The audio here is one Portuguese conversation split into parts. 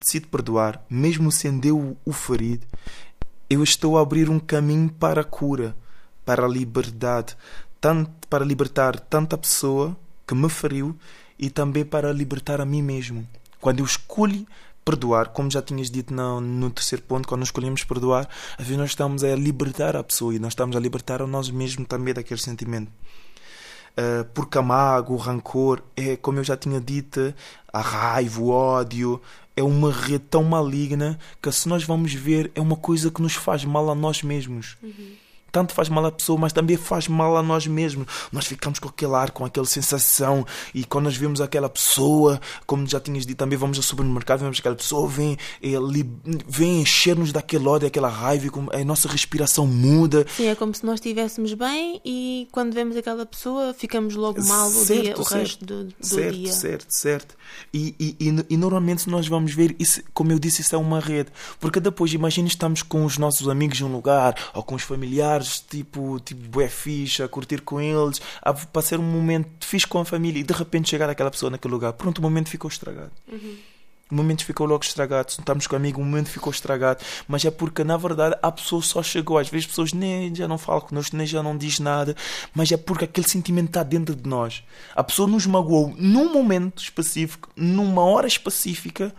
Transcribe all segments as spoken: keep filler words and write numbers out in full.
decido perdoar, mesmo sendo eu o ferido, eu estou a abrir um caminho para a cura, para a liberdade, tanto para libertar tanta pessoa que me feriu e também para libertar a mim mesmo. Quando eu escolho perdoar, como já tinhas dito no, no terceiro ponto, quando nós escolhemos perdoar, às vezes nós estamos a libertar a pessoa e nós estamos a libertar a nós mesmos também daquele sentimento. Uh, porque a mágoa, o rancor, é, como eu já tinha dito, a raiva, o ódio, é uma rede tão maligna que, se nós vamos ver, é uma coisa que nos faz mal a nós mesmos. Uhum. Tanto faz mal à pessoa, mas também faz mal a nós mesmos. Nós ficamos com aquele ar, com aquela sensação, e quando nós vemos aquela pessoa, como já tinhas dito, também vamos ao supermercado, vemos aquela pessoa, vem, ele, vem encher-nos daquele ódio, daquela raiva, e a nossa respiração muda. Sim, é como se nós estivéssemos bem e quando vemos aquela pessoa ficamos logo mal o, certo, dia, o certo, resto do, do certo, dia. Certo, certo, e, e, e, e normalmente nós vamos ver, isso, como eu disse, isso é uma rede. Porque depois, imagina, estamos com os nossos amigos em um lugar, ou com os familiares, tipo, tipo bué fixe, a curtir com eles, a passar um momento fixe com a família, e de repente chegar aquela pessoa naquele lugar, pronto, o momento ficou estragado. Uhum. O momento ficou logo estragado. Se não estamos com o amigo, o momento ficou estragado. Mas é porque, na verdade, a pessoa só chegou. Às vezes as pessoas nem já não falam connosco, nem já não diz nada, mas é porque aquele sentimento está dentro de nós. A pessoa nos magoou num momento específico, numa hora específica,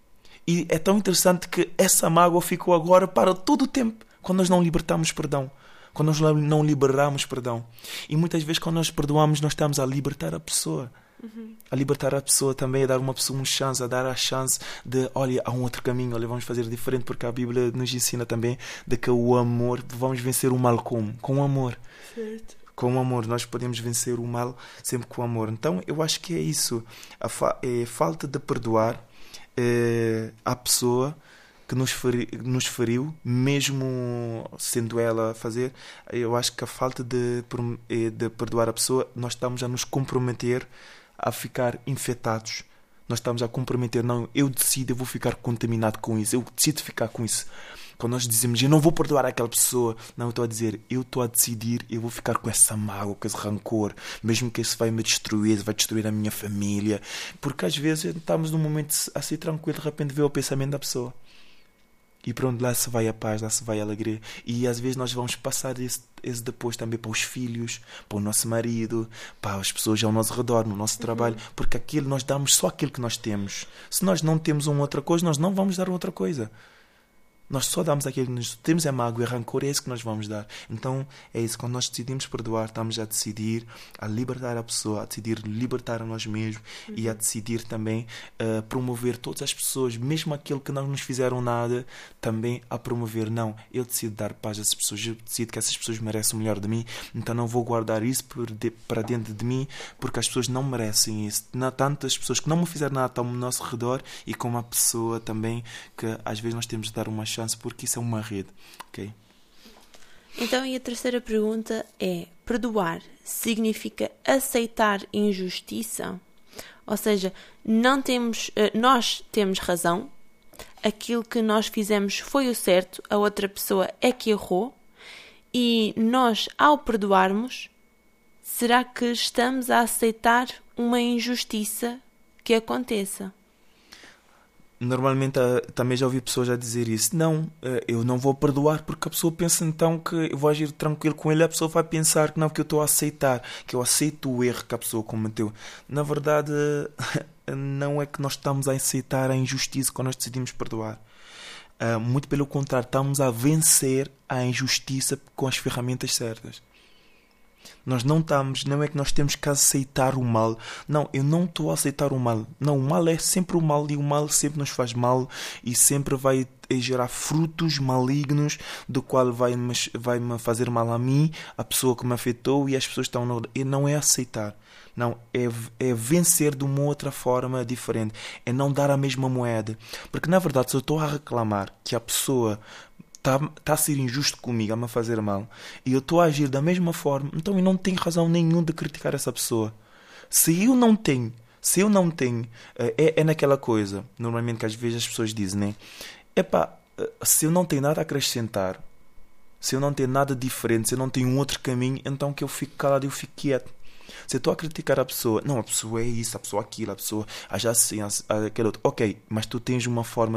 e é tão interessante que essa mágoa ficou agora para todo o tempo, quando nós não libertamos perdão. Quando nós não liberamos perdão. E muitas vezes, quando nós perdoamos, nós estamos a libertar a pessoa. Uhum. A libertar a pessoa também, a dar uma pessoa uma chance, a dar a chance de, olha, há um outro caminho, olha, vamos fazer diferente, porque a Bíblia nos ensina também de que o amor, vamos vencer o mal como? Com o amor. Certo. Com o amor, nós podemos vencer o mal sempre com o amor. Então, eu acho que é isso. A fa- é falta de perdoar é, a pessoa que nos, feri, nos feriu, mesmo sendo ela a fazer. Eu acho que a falta de, de perdoar a pessoa, nós estamos a nos comprometer a ficar infectados. Nós estamos a comprometer, não, eu decido, eu vou ficar contaminado com isso, eu decido ficar com isso. Quando nós dizemos, eu não vou perdoar aquela pessoa, não, eu estou a dizer, eu estou a decidir, eu vou ficar com essa mágoa, com esse rancor, mesmo que isso vai me destruir, vai destruir a minha família. Porque às vezes estamos num momento assim tranquilo, de repente vê o pensamento da pessoa. E pronto, lá se vai a paz, lá se vai a alegria. E às vezes nós vamos passar esse, esse depois também para os filhos, para o nosso marido, para as pessoas ao nosso redor, no nosso trabalho. Uhum. Porque aquilo, nós damos só aquilo que nós temos. Se nós não temos uma outra coisa, nós não vamos dar outra coisa. Nós só damos aquilo que nós temos, é mágoa e rancor, é isso que nós vamos dar. Então é isso, quando nós decidimos perdoar, estamos a decidir a libertar a pessoa, a decidir libertar a nós mesmos. Uhum. E a decidir também uh, promover todas as pessoas, mesmo aquilo que não nos fizeram nada, também a promover. Não, eu decido dar paz a essas pessoas, eu decido que essas pessoas merecem o melhor de mim, então não vou guardar isso por de, para dentro de mim, porque as pessoas não merecem isso. Não, tanto as pessoas que não me fizeram nada estão ao nosso redor, e como a pessoa também, que às vezes nós temos de dar uma chance, porque isso é uma rede, ok? Então, e a terceira pergunta é: perdoar significa aceitar injustiça? Ou seja, não temos, nós temos razão, aquilo que nós fizemos foi o certo, a outra pessoa é que errou, e nós, ao perdoarmos, será que estamos a aceitar uma injustiça que aconteça? Normalmente também já ouvi pessoas a dizer isso. Não, eu não vou perdoar, porque a pessoa pensa então que eu vou agir tranquilo com ele. A pessoa vai pensar que não, que eu estou a aceitar, que eu aceito o erro que a pessoa cometeu. Na verdade, não é que nós estamos a aceitar a injustiça quando nós decidimos perdoar. Muito pelo contrário, estamos a vencer a injustiça com as ferramentas certas. Nós não estamos, não é que nós temos que aceitar o mal. Não, eu não estou a aceitar o mal. Não, o mal é sempre o mal, e o mal sempre nos faz mal e sempre vai gerar frutos malignos, do qual vai me, vai me fazer mal a mim, a pessoa que me afetou e as pessoas que estão no... E não é aceitar. Não, é, é vencer de uma outra forma diferente. É não dar a mesma moeda. Porque, na verdade, se eu estou a reclamar que a pessoa está tá a ser injusto comigo, a me fazer mal, e eu estou a agir da mesma forma, então eu não tenho razão nenhuma de criticar essa pessoa. Se eu não tenho, se eu não tenho, é, é naquela coisa, normalmente que às vezes as pessoas dizem, né? Epá, se eu não tenho nada a acrescentar, se eu não tenho nada diferente, se eu não tenho um outro caminho, então que eu fico calado e eu fico quieto. Se eu estou a criticar a pessoa, não, a pessoa é isso, a pessoa é aquilo, a pessoa age assim, aquele outro. Ok, mas tu tens uma forma